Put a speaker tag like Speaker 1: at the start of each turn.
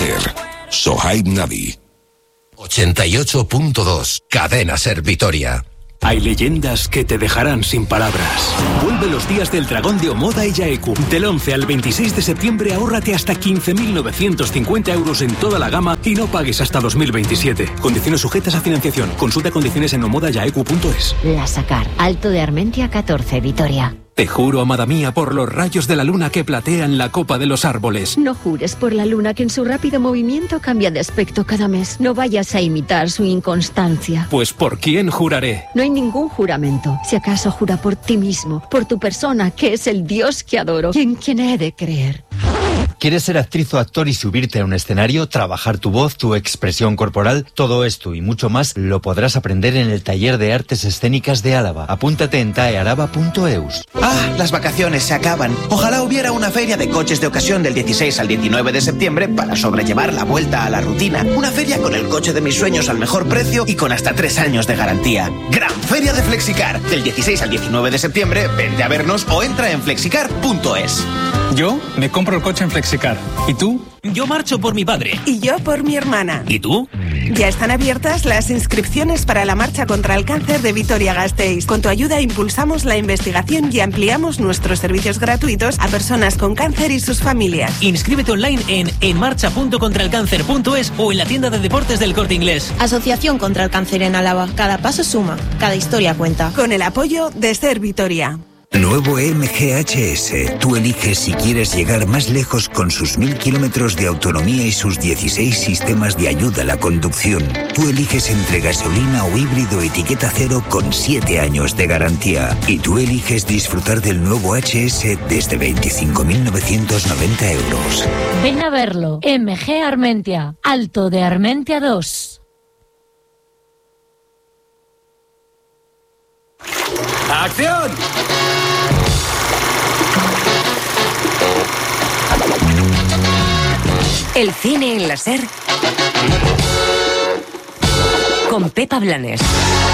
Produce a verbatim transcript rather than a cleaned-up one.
Speaker 1: Ser. Sohaib Navi.
Speaker 2: ochenta y ocho punto dos. Cadena Ser Vitoria.
Speaker 3: Hay leyendas que te dejarán sin palabras. Vuelve los días del dragón de Omoda y Yaeku. Del once al veintiséis de septiembre ahórrate hasta quince mil novecientos cincuenta euros en toda la gama y no pagues hasta dos mil veintisiete. Condiciones sujetas a financiación. Consulta condiciones en omoda yaeku punto es.
Speaker 4: La Sacar. Alto de Armentia catorce, Vitoria.
Speaker 3: Te juro, amada mía, por los rayos de la luna que platean la copa de los árboles.
Speaker 4: No jures por la luna que en su rápido movimiento cambia de aspecto cada mes. No vayas a imitar su inconstancia.
Speaker 3: Pues ¿por quién juraré?
Speaker 4: No hay ningún juramento. Si acaso jura por ti mismo, por tu persona, que es el Dios que adoro y en quien he de creer.
Speaker 5: ¿Quieres ser actriz o actor y subirte a un escenario, trabajar tu voz, tu expresión corporal? Todo esto y mucho más lo podrás aprender en el Taller de Artes Escénicas de Álava. Apúntate en taearaba punto eus.
Speaker 6: ¡Ah! Las vacaciones se acaban. Ojalá hubiera una feria de coches de ocasión del dieciséis al diecinueve de septiembre para sobrellevar la vuelta a la rutina. Una feria con el coche de mis sueños al mejor precio y con hasta tres años de garantía. ¡Gran Feria de Flexicar! Del dieciséis al diecinueve de septiembre, vente a vernos o entra en flexicar punto es.
Speaker 7: Yo me compro el coche en Flexicar. ¿Y tú?
Speaker 8: Yo marcho por mi padre.
Speaker 9: Y yo por mi hermana.
Speaker 8: ¿Y tú?
Speaker 9: Ya están abiertas las inscripciones para la Marcha contra el Cáncer de Vitoria-Gasteiz. Con tu ayuda impulsamos la investigación y ampliamos nuestros servicios gratuitos a personas con cáncer y sus familias.
Speaker 8: Inscríbete online en enmarcha punto contra el cáncer punto es o en la tienda de deportes del Corte Inglés.
Speaker 10: Asociación contra el Cáncer en Álava. Cada paso suma, cada historia cuenta.
Speaker 9: Con el apoyo de Ser Vitoria.
Speaker 11: Nuevo E M G H S. Tú eliges si quieres llegar más lejos con sus mil kilómetros de autonomía y sus dieciséis sistemas de ayuda a la conducción. Tú eliges entre gasolina o híbrido etiqueta cero con siete años de garantía. Y tú eliges disfrutar del nuevo H S desde veinticinco mil novecientos noventa euros.
Speaker 12: Ven a verlo. M G Armentia. Alto de Armentia dos.
Speaker 3: ¡Acción!
Speaker 13: El cine en la Ser con Pepa Blanes.